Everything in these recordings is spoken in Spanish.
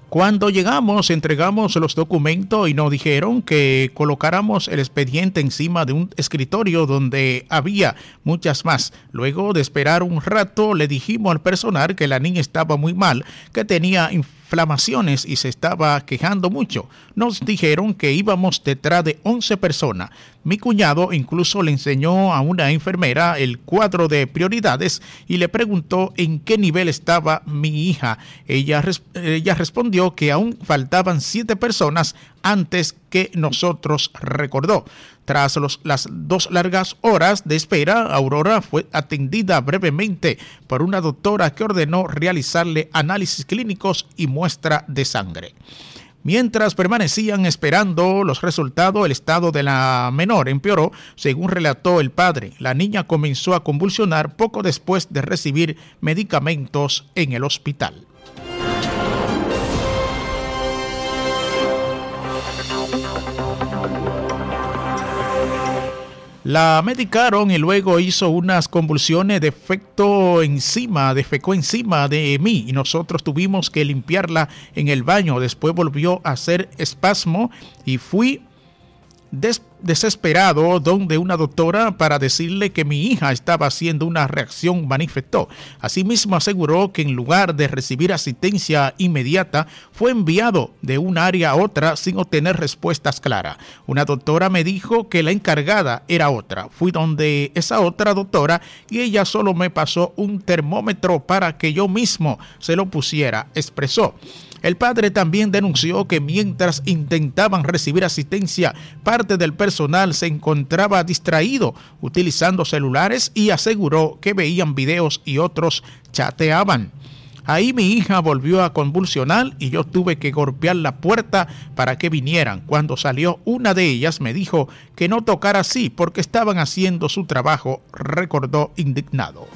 Cuando llegamos, entregamos los documentos y nos dijeron que colocáramos el expediente encima de un escritorio donde había muchas más. Luego de esperar un rato, le dijimos al personal que la niña estaba muy mal, que tenía inflamaciones y se estaba quejando mucho. Nos dijeron que íbamos detrás de 11 personas. Mi cuñado incluso le enseñó a una enfermera el cuadro de prioridades y le preguntó en qué nivel estaba mi hija. Ella respondió que aún faltaban 7 personas antes que nosotros, recordó. Tras las 2 largas horas de espera, Aurora fue atendida brevemente por una doctora que ordenó realizarle análisis clínicos y muestra de sangre. Mientras permanecían esperando los resultados, el estado de la menor empeoró, según relató el padre. La niña comenzó a convulsionar poco después de recibir medicamentos en el hospital. La medicaron y luego hizo unas convulsiones, defecó encima de mí y nosotros tuvimos que limpiarla en el baño. Después volvió a hacer espasmo y fui desesperado donde una doctora para decirle que mi hija estaba haciendo una reacción, manifestó. Asimismo aseguró que en lugar de recibir asistencia inmediata fue enviado de un área a otra sin obtener respuestas claras. Una doctora me dijo que la encargada era otra. Fui donde esa otra doctora y ella solo me pasó un termómetro para que yo mismo se lo pusiera, expresó. El padre también denunció que mientras intentaban recibir asistencia, parte del personal se encontraba distraído utilizando celulares y aseguró que veían videos y otros chateaban. Ahí mi hija volvió a convulsionar y yo tuve que golpear la puerta para que vinieran. Cuando salió una de ellas me dijo que no tocara así porque estaban haciendo su trabajo, recordó indignado.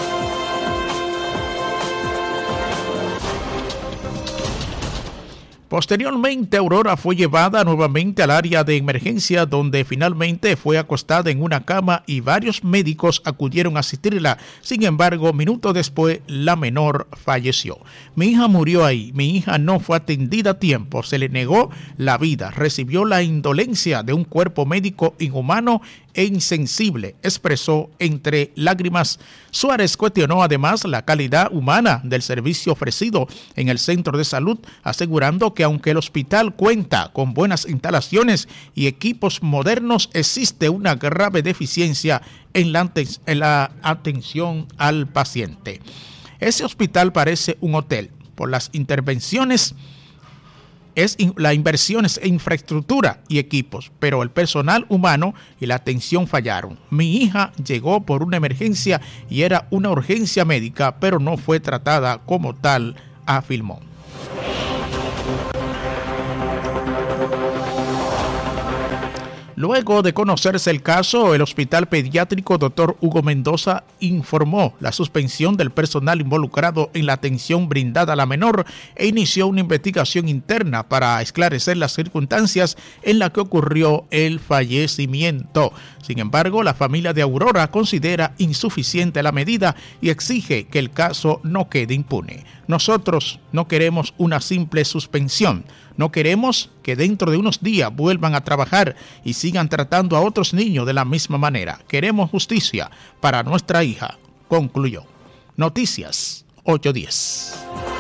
Posteriormente, Aurora fue llevada nuevamente al área de emergencia donde finalmente fue acostada en una cama y varios médicos acudieron a asistirla. Sin embargo, minutos después, la menor falleció. Mi hija murió ahí. Mi hija no fue atendida a tiempo. Se le negó la vida. Recibió la indolencia de un cuerpo médico inhumano e insensible, expresó entre lágrimas. Suárez cuestionó además la calidad humana del servicio ofrecido en el centro de salud, asegurando que aunque el hospital cuenta con buenas instalaciones y equipos modernos, existe una grave deficiencia en la atención al paciente. Ese hospital parece un hotel por las intervenciones. La inversión es en infraestructura y equipos, pero el personal humano y la atención fallaron. Mi hija llegó por una emergencia y era una urgencia médica, pero no fue tratada como tal, afirmó. Luego de conocerse el caso, el Hospital Pediátrico Dr. Hugo Mendoza informó la suspensión del personal involucrado en la atención brindada a la menor e inició una investigación interna para esclarecer las circunstancias en las que ocurrió el fallecimiento. Sin embargo, la familia de Aurora considera insuficiente la medida y exige que el caso no quede impune. Nosotros no queremos una simple suspensión. No queremos que dentro de unos días vuelvan a trabajar y sigan tratando a otros niños de la misma manera. Queremos justicia para nuestra hija, concluyó. Noticias 810.